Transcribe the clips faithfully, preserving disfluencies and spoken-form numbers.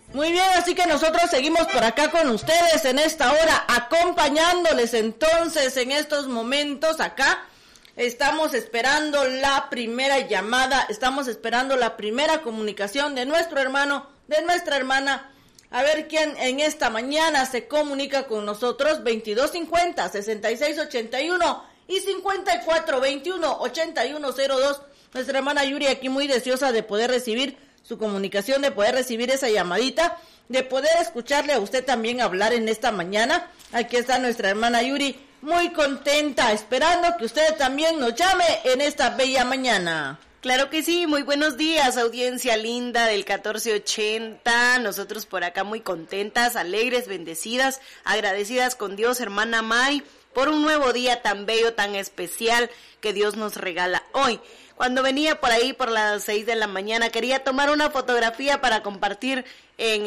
Muy bien, así que nosotros seguimos por acá con ustedes en esta hora, acompañándoles entonces en estos momentos acá. Estamos esperando la primera llamada, estamos esperando la primera comunicación de nuestro hermano, de nuestra hermana. A ver quién en esta mañana se comunica con nosotros. Veintidós cincuenta, sesenta y seis ochenta y uno y cincuenta y cuatro veintiuno ochenta y uno cero dos. Nuestra hermana Yuri aquí muy deseosa de poder recibir su comunicación, de poder recibir esa llamadita, de poder escucharle a usted también hablar en esta mañana. Aquí está nuestra hermana Yuri, muy contenta, esperando que usted también nos llame en esta bella mañana. Claro que sí, muy buenos días, audiencia linda del catorce ochenta, nosotros por acá muy contentas, alegres, bendecidas, agradecidas con Dios, hermana Mari, por un nuevo día tan bello, tan especial que Dios nos regala hoy. Cuando venía por ahí por las seis de la mañana quería tomar una fotografía para compartir en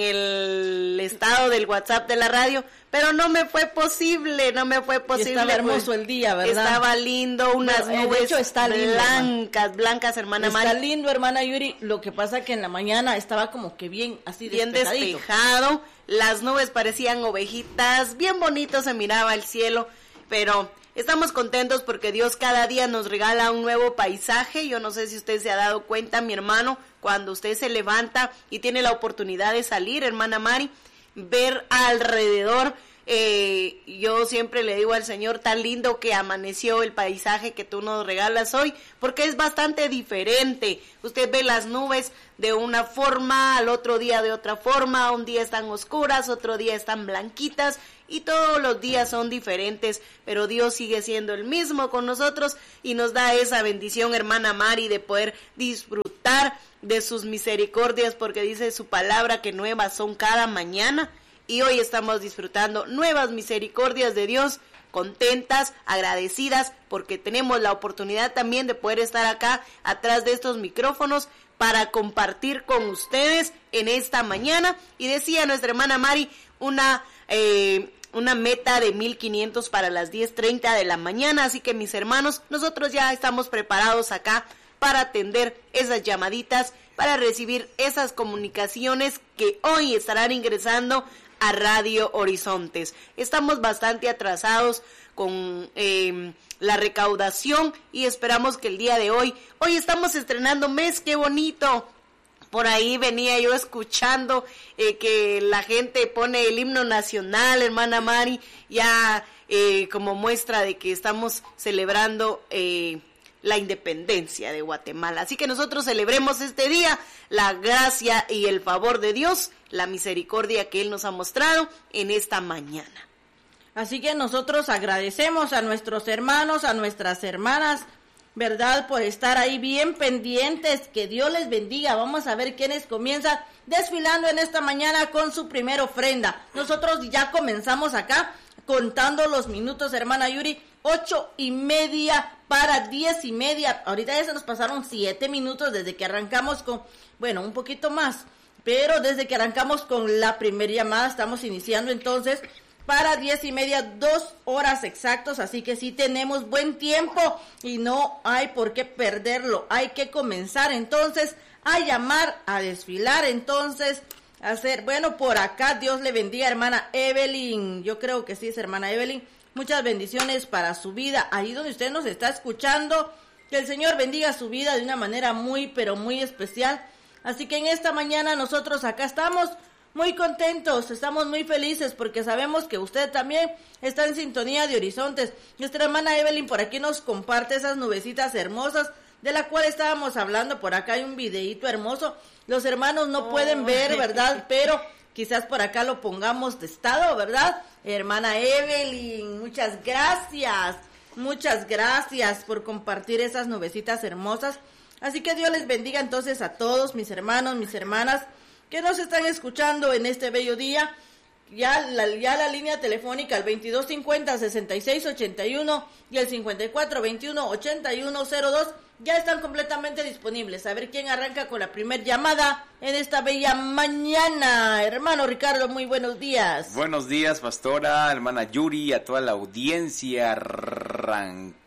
el estado del WhatsApp de la radio, pero no me fue posible, no me fue posible. Y estaba hermoso pues, el día, ¿verdad? Estaba lindo, unas bueno, nubes de hecho, está lindo, blancas, hermana. blancas, hermana Mari. Está lindo, hermana Yuri, lo que pasa que en la mañana estaba como que bien así bien despejado, las nubes parecían ovejitas, bien bonito se miraba el cielo, pero estamos contentos porque Dios cada día nos regala un nuevo paisaje. Yo no sé si usted se ha dado cuenta, mi hermano, cuando usted se levanta y tiene la oportunidad de salir, hermana Mari, ver alrededor. Eh, yo siempre le digo al Señor, tan lindo que amaneció el paisaje que tú nos regalas hoy, porque es bastante diferente. Usted ve las nubes de una forma, al otro día de otra forma, un día están oscuras, otro día están blanquitas, y todos los días son diferentes, pero Dios sigue siendo el mismo con nosotros y nos da esa bendición, hermana Mari, de poder disfrutar de sus misericordias, porque dice su palabra que nuevas son cada mañana, y hoy estamos disfrutando nuevas misericordias de Dios, contentas, agradecidas, porque tenemos la oportunidad también de poder estar acá atrás de estos micrófonos para compartir con ustedes en esta mañana. Y decía nuestra hermana Mari, una eh, una meta de mil quinientos para las diez treinta de la mañana, así que mis hermanos, nosotros ya estamos preparados acá para atender esas llamaditas, para recibir esas comunicaciones que hoy estarán ingresando a Radio Horizontes. Estamos bastante atrasados con eh, la recaudación y esperamos que el día de hoy, hoy estamos estrenando mes, qué bonito. Por ahí venía yo escuchando eh, que la gente pone el himno nacional, hermana Mari, ya eh, como muestra de que estamos celebrando eh, la independencia de Guatemala. Así que nosotros celebremos este día, la gracia y el favor de Dios, la misericordia que Él nos ha mostrado en esta mañana. Así que nosotros agradecemos a nuestros hermanos, a nuestras hermanas, ¿verdad? Por estar ahí bien pendientes, que Dios les bendiga. Vamos a ver quiénes comienzan desfilando en esta mañana con su primera ofrenda. Nosotros ya comenzamos acá contando los minutos, hermana Yuri, ocho y media para diez y media. Ahorita ya se nos pasaron siete minutos desde que arrancamos con, bueno, un poquito más, pero desde que arrancamos con la primera llamada estamos iniciando entonces para diez y media, dos horas exactos, así que sí tenemos buen tiempo y no hay por qué perderlo. Hay que comenzar entonces a llamar, a desfilar, entonces a hacer, bueno, por acá Dios le bendiga, hermana Evelyn, yo creo que sí es hermana Evelyn, muchas bendiciones para su vida, ahí donde usted nos está escuchando, que el Señor bendiga su vida de una manera muy, pero muy especial. Así que en esta mañana nosotros acá estamos muy contentos, estamos muy felices porque sabemos que usted también está en sintonía de Horizontes. Nuestra hermana Evelyn por aquí nos comparte esas nubecitas hermosas de la cual estábamos hablando. Por acá hay un videíto hermoso. Los hermanos no oh. pueden ver, ¿verdad? Pero quizás por acá lo pongamos de estado, ¿verdad? Hermana Evelyn, muchas gracias. Muchas gracias por compartir esas nubecitas hermosas. Así que Dios les bendiga entonces a todos mis hermanos, mis hermanas que nos están escuchando en este bello día. Ya la, ya la línea telefónica al veintidós cincuenta, sesenta y seis ochenta y uno y el cincuenta y cuatro veintiuno ochenta y uno cero dos ya están completamente disponibles. A ver quién arranca con la primer llamada en esta bella mañana. Hermano Ricardo, muy buenos días. Buenos días, pastora, hermana Yuri, a toda la audiencia. Arran...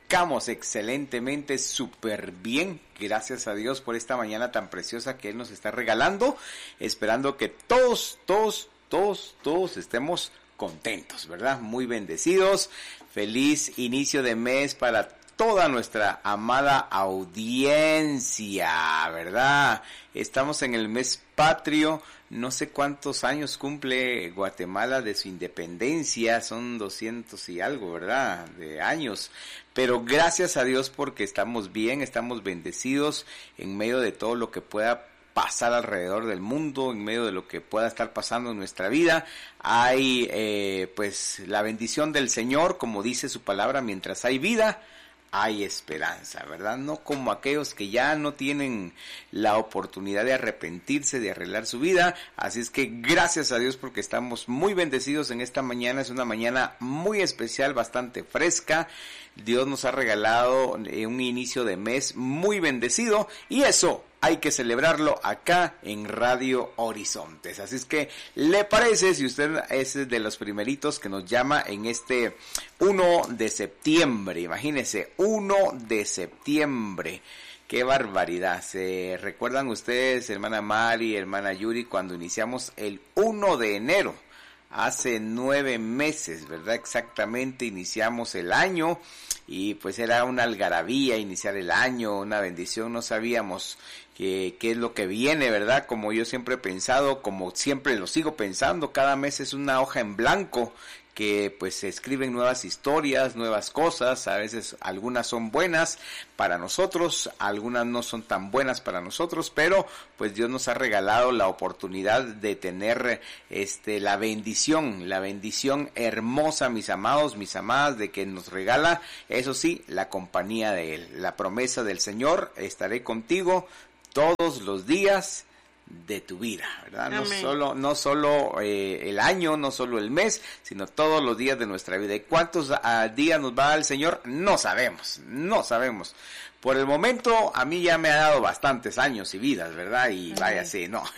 arrancamos excelentemente, súper bien. Gracias a Dios por esta mañana tan preciosa que Él nos está regalando. Esperando que todos, todos, todos, todos estemos contentos, ¿verdad? Muy bendecidos. Feliz inicio de mes para toda nuestra amada audiencia, ¿verdad? Estamos en el mes patrio. No sé cuántos años cumple Guatemala de su independencia, son doscientos y algo, ¿verdad? De años. Pero gracias a Dios porque estamos bien, estamos bendecidos en medio de todo lo que pueda pasar alrededor del mundo, en medio de lo que pueda estar pasando en nuestra vida. Hay eh, pues la bendición del Señor, como dice su palabra, mientras hay vida, hay esperanza, ¿verdad? No como aquellos que ya no tienen la oportunidad de arrepentirse, de arreglar su vida. Así es que gracias a Dios porque estamos muy bendecidos en esta mañana. Es una mañana muy especial, bastante fresca. Dios nos ha regalado un inicio de mes muy bendecido y eso hay que celebrarlo acá en Radio Horizontes. Así es que, ¿le parece si usted es de los primeritos que nos llama en este uno de septiembre? Imagínese, uno de septiembre. ¡Qué barbaridad! ¿Se recuerdan ustedes, hermana Mari, hermana Yuri, cuando iniciamos el uno de enero? Hace nueve meses, ¿verdad? Exactamente, iniciamos el año y pues era una algarabía iniciar el año, una bendición, no sabíamos qué, qué es lo que viene, ¿verdad? Como yo siempre he pensado, como siempre lo sigo pensando, cada mes es una hoja en blanco que pues se escriben nuevas historias, nuevas cosas, a veces algunas son buenas para nosotros, algunas no son tan buenas para nosotros, pero pues Dios nos ha regalado la oportunidad de tener este la bendición, la bendición hermosa, mis amados, mis amadas, de que nos regala, eso sí, la compañía de Él, la promesa del Señor, estaré contigo todos los días de tu vida, ¿verdad? Amén. No solo, no solo eh, el año, no solo el mes, sino todos los días de nuestra vida. ¿Y cuántos uh, días nos va a dar el Señor? No sabemos, no sabemos. Por el momento, a mí ya me ha dado bastantes años y vidas, ¿verdad? Y Amén. Vaya, sí, no.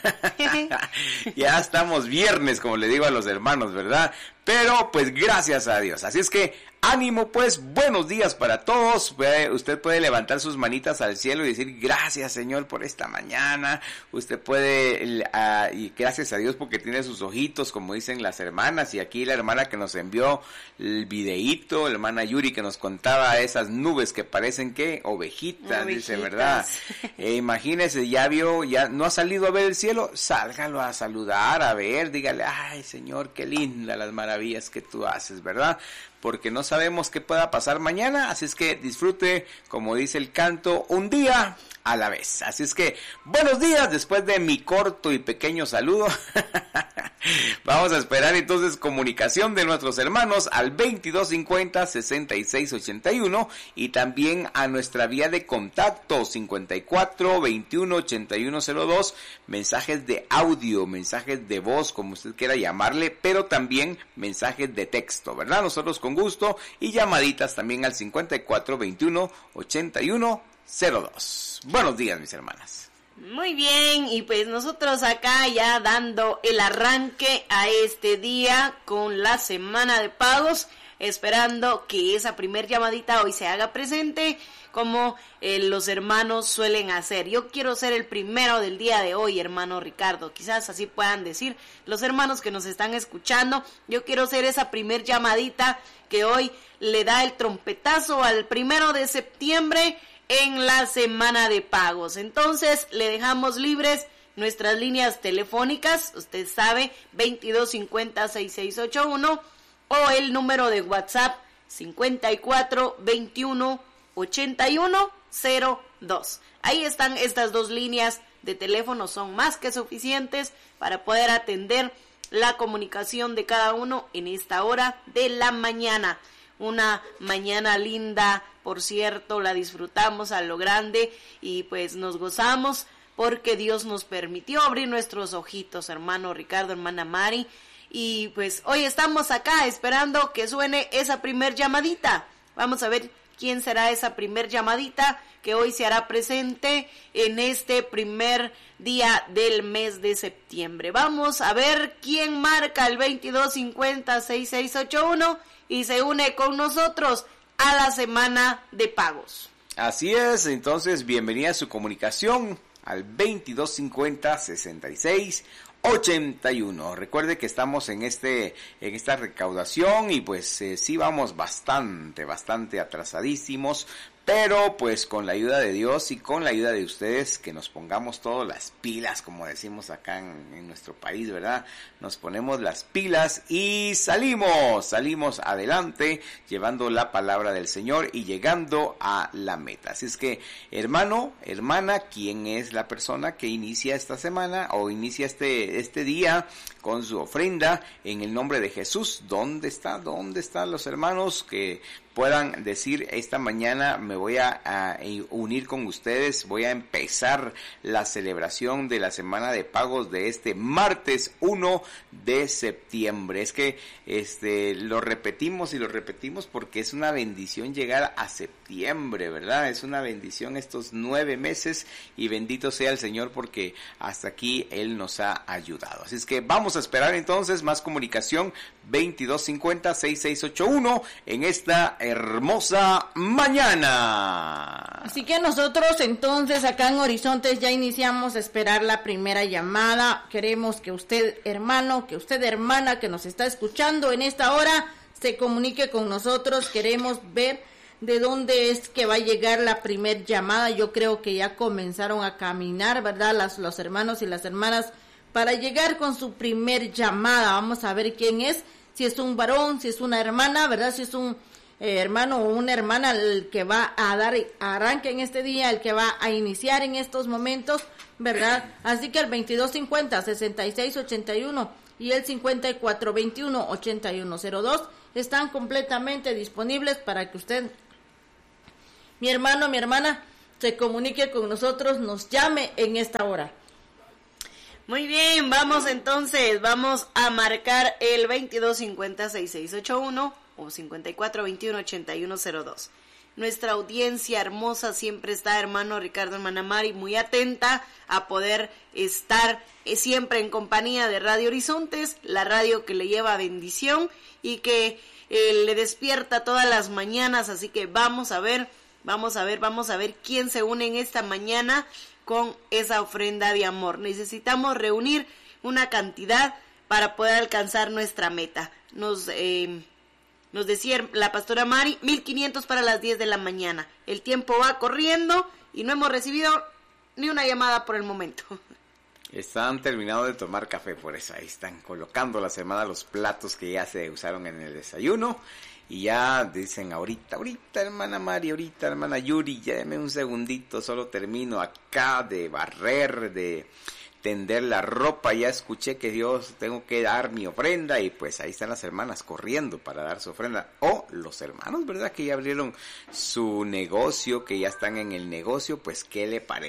Ya estamos viernes, como le digo a los hermanos, ¿verdad? Pero, pues, gracias a Dios. Así es que, ánimo, pues, buenos días para todos. Usted puede levantar sus manitas al cielo y decir, gracias, Señor, por esta mañana. Usted puede, uh, y gracias a Dios porque tiene sus ojitos, como dicen las hermanas. Y aquí la hermana que nos envió el videíto, la hermana Yuri, que nos contaba esas nubes que parecen, ¿qué? Ovejitas, Ovejitas. Dice, ¿verdad? Eh, imagínese, ya vio, ya no ha salido a ver el cielo, sálgalo a saludar, a ver, dígale, ay, Señor, qué linda las maravillas que tú haces, ¿verdad? Porque no sabemos qué pueda pasar mañana, así es que disfrute, como dice el canto, un día a la vez. Así es que, buenos días, después de mi corto y pequeño saludo, vamos a esperar entonces comunicación de nuestros hermanos al veintidós cincuenta, sesenta y seis ochenta y uno y también a nuestra vía de contacto cincuenta y cuatro, veintiuno, ochenta y uno cero dos, mensajes de audio, mensajes de voz, como usted quiera llamarle, pero también mensajes de texto, ¿verdad? Nosotros con gusto, y llamaditas también al cincuenta y cuatro, veintiuno, ochenta y uno cero dos. Buenos días, mis hermanas. Muy bien, y pues nosotros acá ya dando el arranque a este día con la semana de pagos, esperando que esa primer llamadita hoy se haga presente como eh, los hermanos suelen hacer. Yo quiero ser el primero del día de hoy, hermano Ricardo, quizás así puedan decir los hermanos que nos están escuchando. Yo quiero ser esa primer llamadita que hoy le da el trompetazo al primero de septiembre en la semana de pagos. Entonces le dejamos libres nuestras líneas telefónicas, usted sabe, veintidós cincuenta, sesenta y seis ochenta y uno, o el número de WhatsApp cincuenta y cuatro, veintiuno, ochenta y uno cero dos. Ahí están estas dos líneas de teléfono, son más que suficientes para poder atender la comunicación de cada uno en esta hora de la mañana. Una mañana linda, por cierto, la disfrutamos a lo grande y pues nos gozamos porque Dios nos permitió abrir nuestros ojitos, hermano Ricardo, hermana Mari, y pues hoy estamos acá esperando que suene esa primer llamadita. Vamos a ver quién será esa primer llamadita que hoy se hará presente en este primer día del mes de septiembre. Vamos a ver quién marca el veintidós cincuenta, sesenta y seis ochenta y uno y se une con nosotros. a la semana de pagos. Así es, entonces bienvenida a su comunicación al veintidós cincuenta, sesenta y seis, ochenta y uno. Recuerde que estamos en este en esta recaudación y pues eh, sí vamos bastante, bastante atrasadísimos, pero pues con la ayuda de Dios y con la ayuda de ustedes, que nos pongamos todas las pilas, como decimos acá en, en nuestro país, ¿verdad? Nos ponemos las pilas y salimos, salimos adelante, llevando la palabra del Señor y llegando a la meta. Así es que, hermano, hermana, ¿quién es la persona que inicia esta semana o inicia este, este día con su ofrenda en el nombre de Jesús? ¿Dónde está? ¿Dónde están los hermanos que puedan decir esta mañana me voy a, a unir con ustedes, voy a empezar la celebración de la semana de pagos de este martes uno de septiembre? Es que este lo repetimos y lo repetimos porque es una bendición llegar a septiembre, ¿verdad? Es una bendición estos nueve meses y bendito sea el Señor porque hasta aquí Él nos ha ayudado. Así es que vamos a esperar entonces más comunicación veintidós cincuenta, sesenta y seis ochenta y uno en esta hermosa mañana. Así que nosotros entonces acá en Horizontes ya iniciamos a esperar la primera llamada. Queremos que usted, hermano, que usted, hermana, que nos está escuchando en esta hora, se comunique con nosotros. Queremos ver de dónde es que va a llegar la primer llamada. Yo creo que ya comenzaron a caminar, ¿verdad? Las, los hermanos y las hermanas para llegar con su primer llamada. Vamos a ver quién es, si es un varón, si es una hermana, ¿verdad? Si es un eh, hermano o una hermana el que va a dar arranque en este día, el que va a iniciar en estos momentos, ¿verdad? Así que el veintidós cincuenta, sesenta y seis ochenta y uno y el cincuenta y cuatro veintiuno, ochenta y uno cero dos están completamente disponibles para que usted, mi hermano, mi hermana, se comunique con nosotros, nos llame en esta hora. Muy bien, vamos entonces, vamos a marcar el veintidós cincuenta, sesenta y seis ochenta y uno o cincuenta y cuatro veintiuno, ochenta y uno cero dos. Nuestra audiencia hermosa siempre está, hermano Ricardo, hermana Mari, muy atenta a poder estar eh, siempre en compañía de Radio Horizontes, la radio que le lleva bendición y que eh, le despierta todas las mañanas. Así que vamos a ver, vamos a ver, vamos a ver quién se une en esta mañana con esa ofrenda de amor. Necesitamos reunir una cantidad para poder alcanzar nuestra meta. Nos eh, nos decía la pastora Mari, mil quinientos para las diez de la mañana. El tiempo va corriendo y no hemos recibido ni una llamada por el momento. Están terminando de tomar café, por eso ahí están colocando la semana los platos que ya se usaron en el desayuno. Y ya dicen, ahorita, ahorita hermana Mari, ahorita hermana Yuri, ya deme un segundito, solo termino acá de barrer, de tender la ropa, ya escuché que Dios, tengo que dar mi ofrenda, y pues ahí están las hermanas corriendo para dar su ofrenda, o los hermanos, ¿verdad? Que ya abrieron su negocio, que ya están en el negocio, pues ¿qué le parece?